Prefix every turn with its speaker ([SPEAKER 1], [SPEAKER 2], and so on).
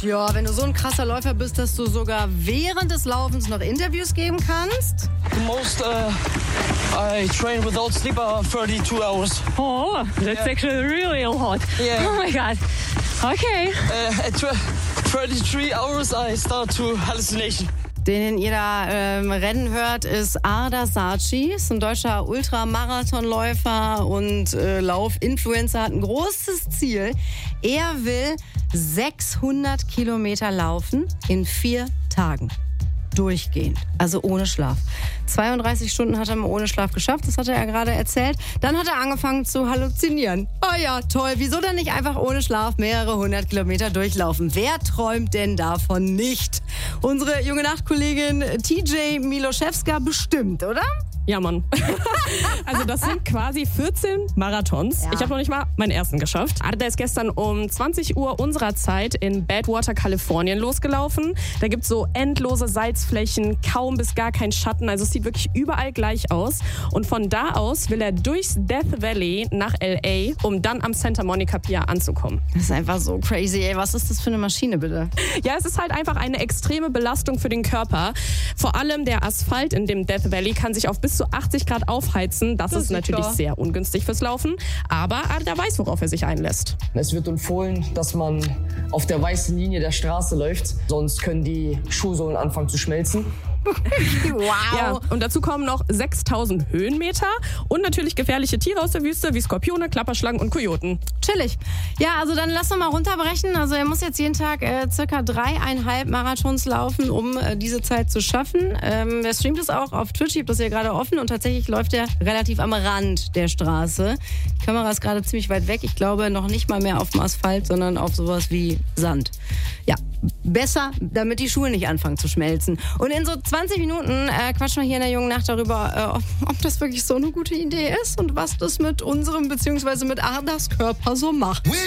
[SPEAKER 1] Ja, wenn du so ein krasser Läufer bist, dass du sogar während des Laufens noch Interviews geben kannst.
[SPEAKER 2] The most I train without sleep are 32 hours.
[SPEAKER 3] Oh, that's actually really a lot.
[SPEAKER 2] Yeah.
[SPEAKER 3] Oh my God. Okay.
[SPEAKER 2] At 33 hours I start to hallucination.
[SPEAKER 1] Den ihr da rennen hört, ist Arda Saci, ist ein deutscher Ultramarathonläufer und Laufinfluencer, hat ein großes Ziel. Er will 600 Kilometer laufen in 4 Tagen. Durchgehend, also ohne Schlaf. 32 Stunden hat er mal ohne Schlaf geschafft, das hat er ja gerade erzählt. Dann hat er angefangen zu halluzinieren. Oh ja, toll, wieso denn nicht einfach ohne Schlaf mehrere 100 Kilometer durchlaufen? Wer träumt denn davon nicht? Unsere junge Nachtkollegin TJ Miloszewska bestimmt, oder?
[SPEAKER 4] Ja, Mann. Also das sind quasi 14 Marathons.
[SPEAKER 1] Ja.
[SPEAKER 4] Ich habe noch nicht mal meinen ersten geschafft. Arda ist gestern um 20 Uhr unserer Zeit in Badwater, Kalifornien losgelaufen. Da gibt's so endlose Salzflächen, kaum bis gar kein Schatten. Also es sieht wirklich überall gleich aus. Und von da aus will er durchs Death Valley nach L.A., um dann am Santa Monica Pier anzukommen.
[SPEAKER 1] Das ist einfach so crazy, ey. Was ist das für eine Maschine, bitte?
[SPEAKER 4] Ja, es ist halt einfach eine extreme Belastung für den Körper. Vor allem der Asphalt in dem Death Valley kann sich auf bis zu 80 Grad aufheizen. Das ist natürlich sehr ungünstig fürs Laufen. Aber Arda weiß, worauf er sich einlässt.
[SPEAKER 5] Es wird empfohlen, dass man auf der weißen Linie der Straße läuft. Sonst können die Schuhsohlen anfangen zu schmelzen.
[SPEAKER 1] Wow.
[SPEAKER 4] Ja, und dazu kommen noch 6000 Höhenmeter und natürlich gefährliche Tiere aus der Wüste wie Skorpione, Klapperschlangen und Kojoten.
[SPEAKER 1] Chillig. Ja, also dann lass doch mal runterbrechen. Also er muss jetzt jeden Tag circa 3,5 Marathons laufen, um diese Zeit zu schaffen. Er streamt es auch auf Twitch, ich habe das hier gerade offen und tatsächlich läuft er relativ am Rand der Straße. Die Kamera ist gerade ziemlich weit weg. Ich glaube noch nicht mal mehr auf dem Asphalt, sondern auf sowas wie Sand. Ja, besser, damit die Schuhe nicht anfangen zu schmelzen. Und in so 20 Minuten quatschen wir hier in der jungen Nacht darüber, ob das wirklich so eine gute Idee ist und was das mit unserem bzw. mit Ardas Körper so macht.